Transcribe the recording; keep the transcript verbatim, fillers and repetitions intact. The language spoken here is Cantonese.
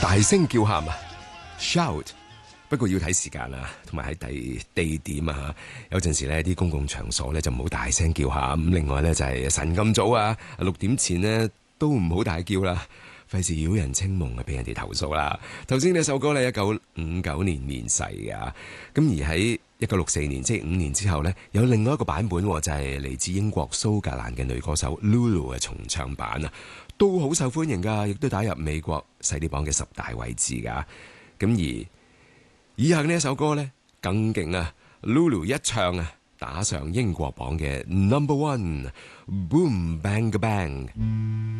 大聲叫喊啊 ，shout。不過要睇時間啊，同埋喺地地點啊，有陣時呢啲公共場所呢就唔好大聲叫喊。咁另外呢，就係晨咁早啊，六點前呢都唔好大叫啦，費事擾人清夢啊，俾人哋投訴啦。頭先呢首歌呢，一九五九年面世嘅，咁而喺一九六四年，即係五年之後呢，有另外一個版本，就係嚟自英國蘇格蘭嘅女歌手 Lulu 嘅重唱版啊，都好受歡迎噶，亦都打入美國細啲榜嘅十大位置噶。咁而以下呢一首歌呢，更勁啊 Lulu 一唱啊，打上英國榜嘅 number one，boom bang bang。